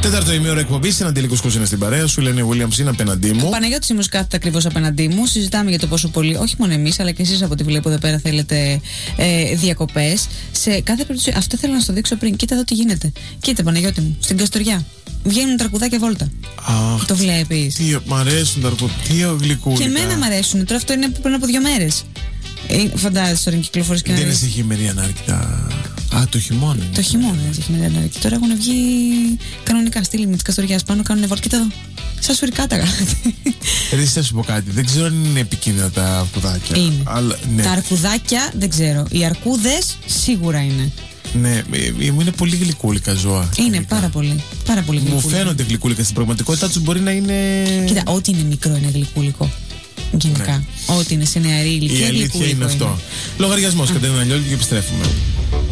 Τέταρτο ημίωρο εκπομπή. Συναντήλικος Κούς είναι στην παρέα σου. Λένε Williams είναι απέναντί μου. Παναγιώτης Ήμους κάθεται ακριβώς απέναντί μου. Συζητάμε για το πόσο πολύ, όχι μόνο εμείς, αλλά και εσείς από ό,τι βλέπω εδώ πέρα θέλετε διακοπές. Σε κάθε περίπτωση, αυτό θέλω να στο δείξω πριν. Κοίτα εδώ τι γίνεται. Κοίτα, Παναγιώτη μου, στην Καστοριά. Βγαίνουν τρακουδάκια βόλτα. Αχ, το βλέπεις. Τι μ' αρέσουν τα αρκωτία γλυκούλικα. Και εμένα μ' αρέσουν. Τώρα αυτό είναι πριν από 2 μέρες. Φαντάζεσαι τώρα κυκλοφορείς και να. Δεν έχει χειμερή ανάρκητα. Α, το χειμώνα. Το χειμώνα έχει χειμερή ανάρκητα. Τώρα έχουν βγει κανονικά στη λίμνη της Καστοριάς πάνω, κάνουν βόλτα. Κοίτα εδώ. Σαν σφυρικάταγα. Δεν θα σου πω κάτι. Δεν ξέρω αν είναι επικίνδυνα τα αρκουδάκια. Είναι. Αλλά, ναι. Τα αρκουδάκια δεν ξέρω. Οι αρκούδες σίγουρα είναι. Ναι, είναι πολύ γλυκούλικα ζώα. Είναι τελικά. πάρα πολύ γλυκούλικα. Μου φαίνονται γλυκούλικα. Στην πραγματικότητά τους μπορεί να είναι. Κοίτα, ό,τι είναι μικρό είναι γλυκούλικο. Γενικά. Ναι. Ό,τι είναι σε νεαρή ηλικία. Η αλήθεια είναι αυτό. Λογαριασμός, Κατερίνα Λιόλη, και επιστρέφουμε.